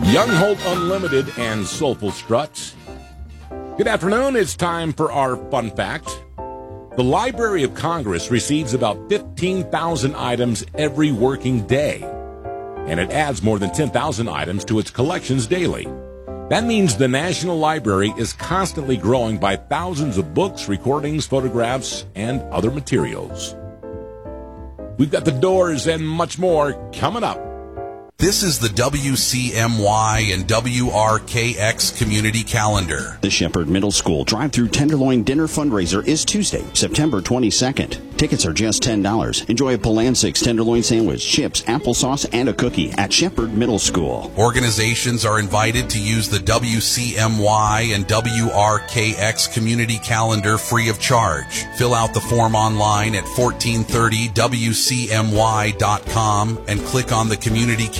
Young Holt Unlimited and Soulful Struts. Good afternoon. It's time for our fun fact. The Library of Congress receives about 15,000 items every working day, and it adds more than 10,000 items to its collections daily. That means the National Library is constantly growing by thousands of books, recordings, photographs, and other materials. We've got The Doors and much more coming up. This is the WCMY and WRKX Community Calendar. The Shepherd Middle School Drive-Thru Tenderloin Dinner Fundraiser is Tuesday, September 22nd. Tickets are just $10. Enjoy a Polansix tenderloin sandwich, chips, applesauce, and a cookie at Shepherd Middle School. Organizations are invited to use the WCMY and WRKX Community Calendar free of charge. Fill out the form online at 1430WCMY.com and click on the Community